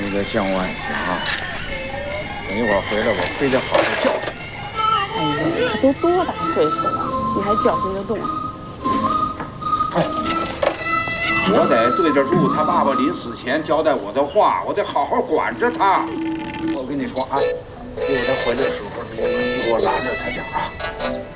你可想万次啊！等一会儿回来，我非得好好教训你。 哎呀，他都多大岁数了，你还教训得动？ 哎，我得对得住他爸爸临死前交代我的话，我得好好管着他。我跟你说啊，一会儿他回来的时候，你给我拦着他点啊。